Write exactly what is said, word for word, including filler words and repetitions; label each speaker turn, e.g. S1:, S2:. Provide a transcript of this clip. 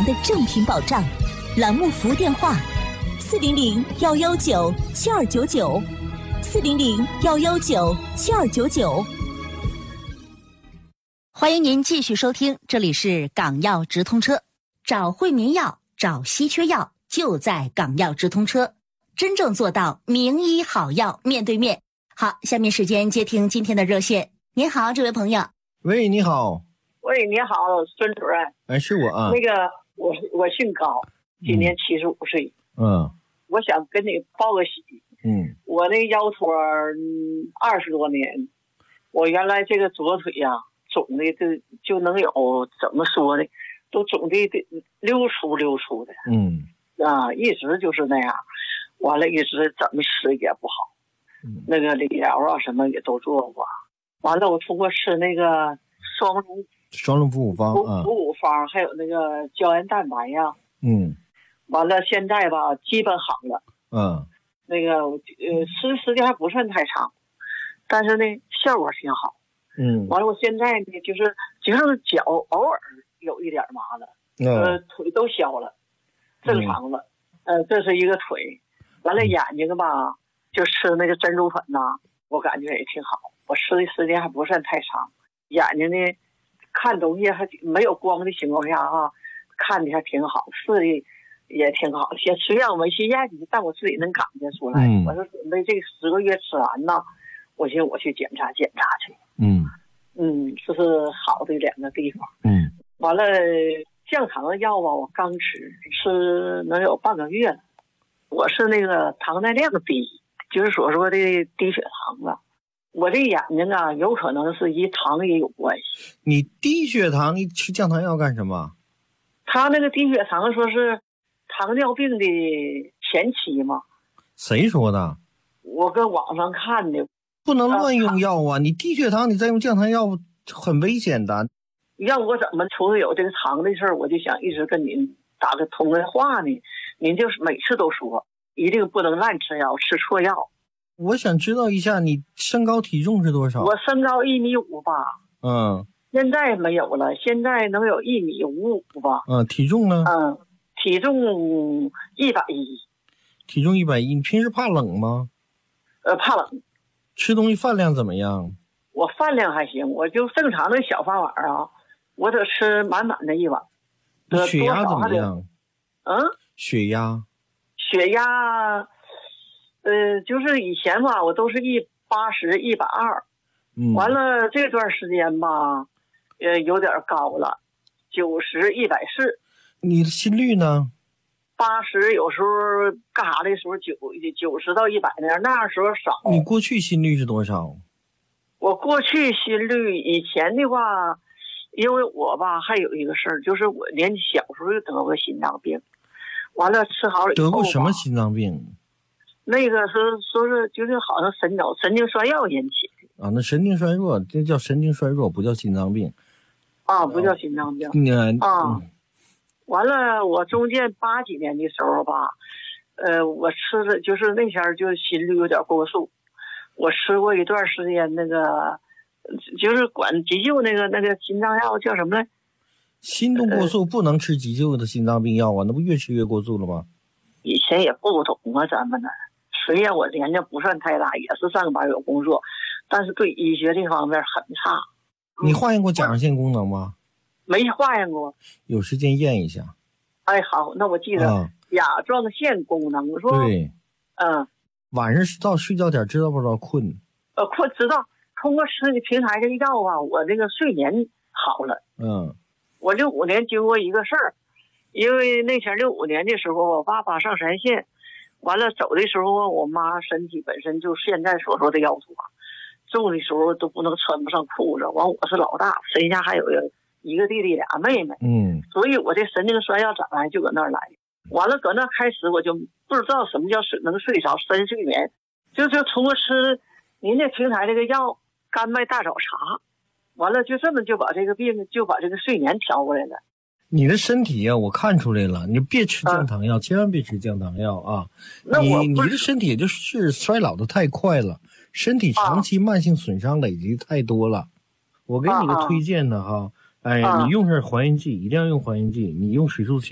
S1: 的正品保障。栏目服务电话：四零零幺幺九七二九九，四零零幺幺九七二九九。
S2: 欢迎您继续收听，这里是港药直通车，找惠民药，找稀缺药，就在港药直通车，真正做到名医好药面对面。好，下面时间接听今天的热线。您好，这位朋友。
S3: 喂，你好。
S4: 喂，你好，孙主任。
S3: 哎，是我啊。
S4: 那个，我我姓高，今年七十五岁。
S3: 嗯。
S4: 我想跟你报个喜。
S3: 嗯。
S4: 我那腰托二十多年，我原来这个左腿呀、啊，肿的就就能有怎么说呢，都肿的溜出溜出的。
S3: 嗯。
S4: 啊，一直就是那样，完了，一直怎么吃也不好。嗯。那个理疗啊什么也都做过，完了我通过吃那个双龙。
S3: 双龙补五方啊，
S4: 补五方还有那个胶原蛋白呀，
S3: 嗯，
S4: 完了现在吧基本好了，
S3: 嗯，
S4: 那个呃吃时间还不算太长，但是呢效果挺好，
S3: 嗯，
S4: 完了我现在呢就是只是脚偶尔有一点麻了，
S3: 嗯、
S4: 呃腿都消了，正常了，嗯、呃这是一个腿，完了眼睛吧就吃那个珍珠粉呐，我感觉也挺好，我吃的时间还不算太长，眼睛呢。看东西还没有光的情况下哈，看的还挺好，视力也挺好。先虽然我没去验，但我自己能感觉出来。嗯、我是准备这十个月吃完呢，我寻思我去检查检查去。
S3: 嗯
S4: 嗯，这是好的两个地方。
S3: 嗯，
S4: 完了降糖的药吧，我刚吃吃能有半个月了。我是那个糖耐量低，就是所说的低血糖了。我这眼睛啊，有可能是与糖也有关系。
S3: 你低血糖，你吃降糖药干什么？
S4: 他那个低血糖说是糖尿病的前期嘛。
S3: 谁说的？
S4: 我搁网上看的。
S3: 不能乱用药啊！你低血糖，你再用降糖药，很危险的。
S4: 让我怎么除了有这个糖的事儿，我就想一直跟您打个通的话呢。您就是每次都说，一定不能乱吃药，吃错药。
S3: 我想知道一下你身高体重是多少？
S4: 我身高一米五吧。
S3: 嗯。
S4: 现在没有了，现在能有一米五五吧。
S3: 嗯，体重呢？
S4: 嗯，体重一百一。
S3: 体重一百一，你平时怕冷吗？
S4: 呃，怕冷。
S3: 吃东西饭量怎么样？
S4: 我饭量还行，我就正常的小饭碗啊，我得吃满满的一碗。
S3: 血压怎么样？
S4: 嗯？
S3: 血压？
S4: 血压。呃，就是以前吧，我都是一八十、一百二，嗯，完了这段时间吧，呃，有点高了，九十、一百四。
S3: 你的心率呢？
S4: 八十，有时候干啥的时候九九十到一百那样，那样时候少。
S3: 你过去心率是多少？
S4: 我过去心率以前的话，因为我吧还有一个事儿，就是我年小时候就得过心脏病，完了吃好了以后。
S3: 得过什么心脏病？
S4: 那个是说是就是好像神脑神经衰弱引起
S3: 的啊，那神经衰弱这叫神经衰弱，不叫心脏病
S4: 啊，不叫心脏病、
S3: 嗯、
S4: 啊。完了，我中间八几年的时候吧，呃，我吃的就是那前儿就心率有点过速，我吃过一段时间那个就是管急救那个那个心脏药叫什么来？
S3: 心动过速不能吃急救的心脏病药啊，那不越吃越过速了吗？
S4: 以前也不懂啊，咱们呢。虽然我年龄不算太大，也是上班有工作，但是对医学这方面很差。
S3: 你化验过甲状腺功能吗？
S4: 没化验过。
S3: 有时间验一下。
S4: 哎，好，那我记得、啊、甲状腺功能说。
S3: 对。
S4: 嗯。
S3: 晚上到睡觉点知道不知道困？
S4: 呃，困知道。通过吃平台这个药啊，我这个睡眠好了。
S3: 嗯。
S4: 我六五年经过一个事儿，因为那前六五年的时候，我爸爸上山县。完了走的时候，我妈身体本身就现在所说的腰托，重的时候都不能穿不上裤子。完，我是老大，身下还有一个弟弟俩妹妹，
S3: 嗯，
S4: 所以我这神经衰要咋来就搁那儿来。完了，搁那开始我就不知道什么叫睡能睡着深睡眠，就就通过吃您这平台这个药甘麦大枣茶，完了就这么就把这个病就把这个睡眠调过来了。
S3: 你的身体啊，我看出来了，你别吃降糖药，啊、千万别吃降糖药啊！你你的身体也就是衰老的太快了，身体长期慢性损伤累积太多了。啊、我给你个推荐的哈，哎，啊、你用上还原剂，一定要用还原剂，你用水素